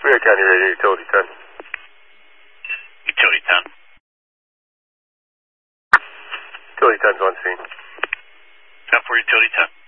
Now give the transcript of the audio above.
Fayette County Radio, Utility 10. Utility 10. Utility 10's on scene. 10 for Utility 10.